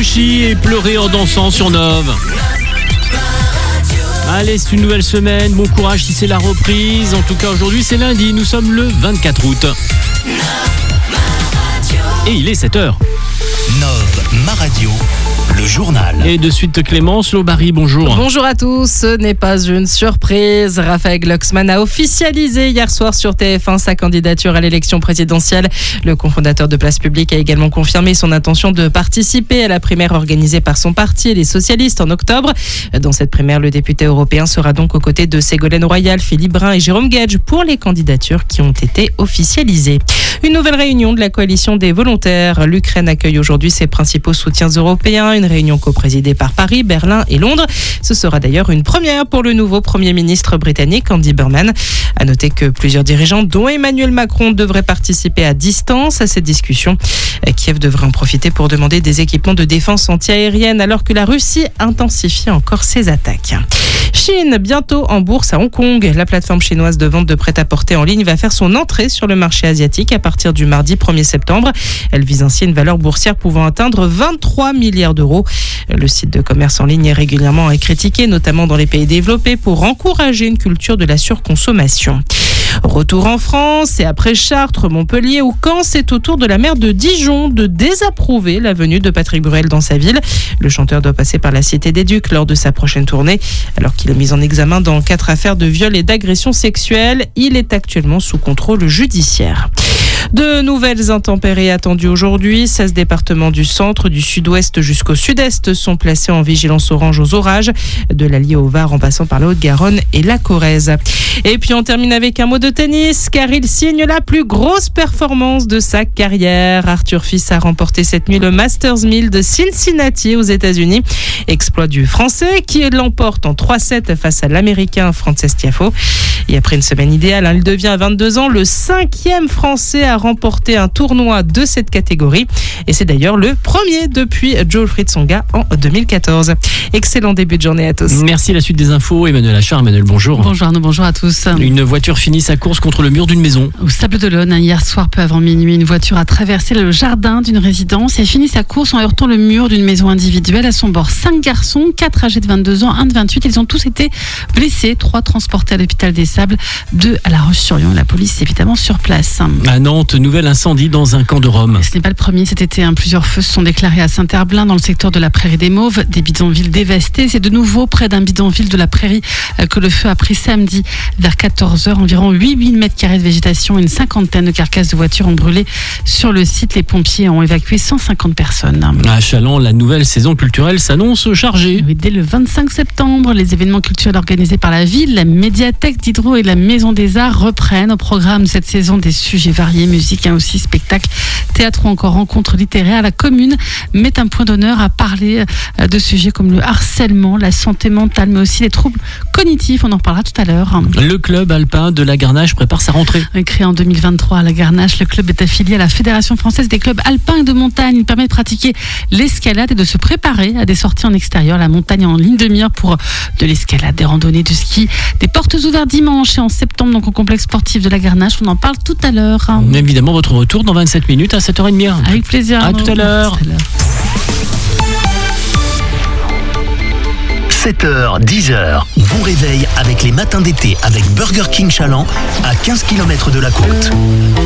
Rouchy et pleurer en dansant sur Nove. Allez, c'est une nouvelle semaine, bon courage si c'est la reprise. En tout cas, aujourd'hui, c'est lundi, nous sommes le 24 août. Et il est 7h. Nove, ma radio, le journal. Et de suite, Clémence Lobary, bonjour. Bonjour à tous, ce n'est pas une surprise. Raphaël Glucksmann a officialisé hier soir sur TF1 sa candidature à l'élection présidentielle. Le cofondateur de Place Publique a également confirmé son intention de participer à la primaire organisée par son parti et les socialistes en octobre. Dans cette primaire, le député européen sera donc aux côtés de Ségolène Royal, Philippe Brun et Jérôme Guedj pour les candidatures qui ont été officialisées. Une nouvelle réunion de la coalition des volontaires. L'Ukraine accueille aujourd'hui ses principaux soutiens européens. Une réunion coprésidée par Paris, Berlin et Londres. Ce sera d'ailleurs une première pour le nouveau Premier ministre britannique, Andy Burnham. À noter que plusieurs dirigeants, dont Emmanuel Macron, devraient participer à distance à cette discussion. Kiev devrait en profiter pour demander des équipements de défense antiaérienne alors que la Russie intensifie encore ses attaques. Chine, bientôt en bourse à Hong Kong. La plateforme chinoise de vente de prêt-à-porter en ligne va faire son entrée sur le marché asiatique à partir du mardi 1er septembre. Elle vise ainsi une valeur boursière pouvant atteindre 23 milliards d'euros. Le site de commerce en ligne est régulièrement critiqué, notamment dans les pays développés, pour encourager une culture de la surconsommation. Retour en France et après Chartres, Montpellier ou Caen, c'est au tour de la maire de Dijon de désapprouver la venue de Patrick Bruel dans sa ville. Le chanteur doit passer par la Cité des Ducs lors de sa prochaine tournée. Alors qu'il est mis en examen dans 4 affaires de viol et d'agression sexuelle, il est actuellement sous contrôle judiciaire. De nouvelles intempéries attendues aujourd'hui. 16 départements du centre, du sud-ouest jusqu'au sud-est sont placés en vigilance orange aux orages, de l'Allier au Var en passant par la Haute-Garonne et la Corrèze. Et puis on termine avec un mot de tennis, car il signe la plus grosse performance de sa carrière. Arthur Fils a remporté cette nuit le Masters 1000 de Cincinnati aux États-Unis. Exploit du Français qui l'emporte en 3-7 face à l'Américain Frances Tiafoe. Et après une semaine idéale, il devient à 22 ans le 5e Français à remporter un tournoi de cette catégorie. Et c'est d'ailleurs le premier depuis Joe-Wilfried Tsonga en 2014. Excellent début de journée à tous. Merci, la suite des infos. Emmanuel Achard. Emmanuel, bonjour. Bonjour Arnaud, bonjour à tous. Une voiture finit sa course contre le mur d'une maison. Au Sables-d'Olonne, hier soir, peu avant minuit, une voiture a traversé le jardin d'une résidence et finit sa course en heurtant le mur d'une maison individuelle. À son bord, 5 garçons, 4 âgés de 22 ans, 1 de 28. Ils ont tous été blessés, 3 transportés à l'hôpital des Sables, 2 à La Roche-sur-Yon. La police est évidemment sur place. À Nantes, nouvel incendie dans un camp de Rome. Ce n'est pas le premier cet été. Plusieurs feux se sont déclarés à Saint-Herblain, dans le secteur de la Prairie des Mauves. Des bidonvilles dévastés. C'est de nouveau près d'un bidonville de la Prairie que le feu a pris samedi vers 14h. Environ 8000 mètres carrés de végétation et une cinquantaine de carcasses de voitures ont brûlé sur le site. Les pompiers ont évacué 150 personnes. À Challans, la nouvelle saison culturelle s'annonce chargée. Oui, dès le 25 septembre, les événements culturels organisés par la ville, la médiathèque d'Hydro et la Maison des Arts reprennent. Au programme de cette saison, des sujets variés, musique, aussi spectacles, théâtre ou encore rencontres littéraires. La commune met un point d'honneur à parler de sujets comme le harcèlement, la santé mentale, mais aussi les troubles cognitifs. On en reparlera tout à l'heure. Le club alpin de la Garnache prépare sa rentrée. Créé en 2023 à la Garnache, le club est affilié à la Fédération française des clubs alpins et de montagne. Il permet de pratiquer l'escalade et de se préparer à des sorties en extérieur. La montagne en ligne de mire pour de l'escalade, des randonnées, du ski. Des portes ouvertes dimanche et en septembre, donc au complexe sportif de la Garnache. On en parle tout à l'heure. Évidemment, votre retour dans 27 minutes à 7h30. Avec plaisir. À tout à l'heure. 7h, 10h, bon réveil avec les matins d'été avec Burger King Challans à 15 km de la côte.